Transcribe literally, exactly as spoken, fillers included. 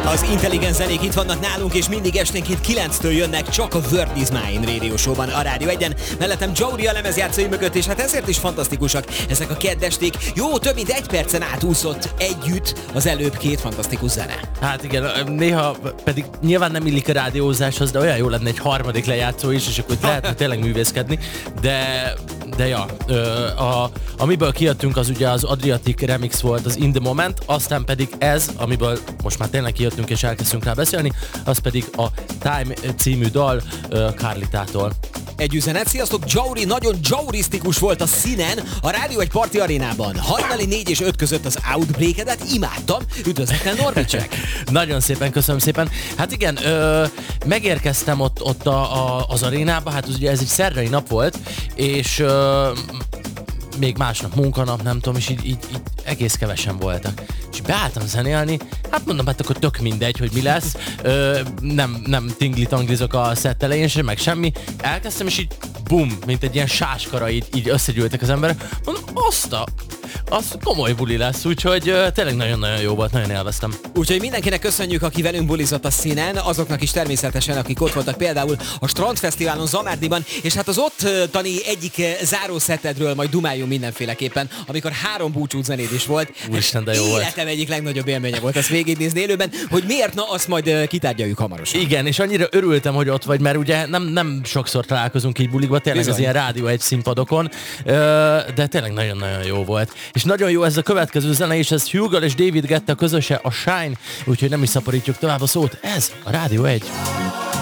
Az intelligens zenék itt vannak nálunk, és mindig esténként kilenctől jönnek csak a Word is Mine Radio Show-ban a Rádió egyen. Mellettem Jory a lemezjátszói mögött, és hát ezért is fantasztikusak ezek a keddesték. Jó, több mint egy percen átúszott együtt az előbb két fantasztikus zene. Hát igen, néha pedig nyilván nem illik a rádiózáshoz, de olyan jó lenne egy harmadik lejátszó is, és akkor lehetne tényleg művészkedni, de... De ja, a, amiből kijöttünk, az ugye az Adriatic remix volt, az In The Moment, aztán pedig ez, amiből most már tényleg kijöttünk és elkezdtünk rá beszélni, az pedig a Time című dal Carlitától. Egy üzenet, sziasztok, Jory nagyon jawrisztikus volt a színen, a Rádió egy parti arénában. Hajnali négy és öt között az Outbreak-edet imádtam, üdvözletlen Norbicsek. Nagyon szépen, köszönöm szépen. Hát igen, ö, megérkeztem ott, ott a, a, az arénába, hát ugye ez egy szerdai nap volt, és ö, még másnap munkanap, nem tudom, és így, így, így egész kevesen voltak. És beálltam zenélni, hát mondom, hát akkor tök mindegy, hogy mi lesz, ö, nem, nem tingli-tanglizok a szett elején sem, meg semmi. Elkezdtem, és így bum, mint egy ilyen sáskara, így, így összegyűltek az emberek. Mondom, azt a... az komoly buli lesz, úgyhogy uh, tényleg nagyon-nagyon jó volt, nagyon élveztem. Úgyhogy mindenkinek köszönjük, aki velünk bulizott a színen, azoknak is természetesen, akik ott voltak például a Strandfesztiválon Zamárdiban, és hát az ottani egyik zárószettedről majd dumáljunk mindenféleképpen, amikor három búcsút zenéd is volt. Úristen, de jó Életem volt. egyik legnagyobb élménye volt ezt végignézni élőben, hogy miért, na azt majd kitárgyaljuk hamarosan. Igen, és annyira örültem, hogy ott vagy, mert ugye nem, nem sokszor találkozunk így bulikba, tényleg Bizony. Az ilyen Rádió egy színpadokon, de tényleg nagyon-nagyon jó volt. És nagyon jó ez a következő zene, és ez Hugo és David Guetta közöse, a Shine, úgyhogy nem is szaporítjuk tovább a szót, ez a Rádió egy.